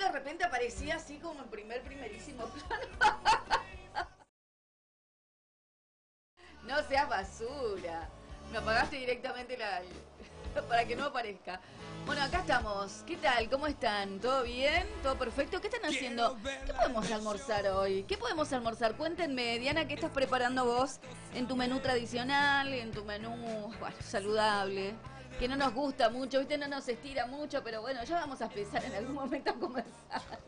de repente aparecía así como en primerísimo plano. No seas basura. Me apagaste directamente para que no aparezca. Bueno, acá estamos. ¿Qué tal? ¿Cómo están? ¿Todo bien? ¿Todo perfecto? ¿Qué están haciendo? ¿Qué podemos almorzar hoy? ¿Qué podemos almorzar? Cuéntenme, Diana, ¿qué estás preparando vos en tu menú tradicional, en tu menú, bueno, saludable? Que no nos gusta mucho, ¿viste? No nos estira mucho, pero bueno, ya vamos a empezar en algún momento a conversar.